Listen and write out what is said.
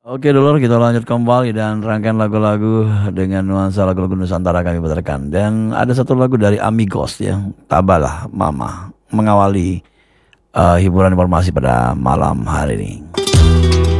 Oke dulur, kita lanjut kembali dan rangkaian lagu-lagu dengan nuansa lagu-lagu Nusantara kami putarkan. Dan ada satu lagu dari Amigos ya, Tabalah Mama, mengawali hiburan informasi pada malam hari ini.